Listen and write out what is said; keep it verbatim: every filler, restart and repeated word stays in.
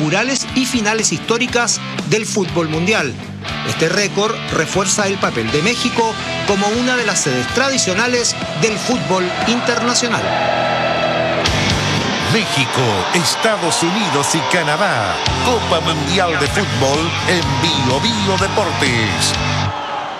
inaugurales y finales históricas del fútbol mundial. Este récord refuerza el papel de México como una de las sedes tradicionales del fútbol internacional. México, Estados Unidos y Canadá. Copa Mundial de Fútbol en Bio Bio Deportes.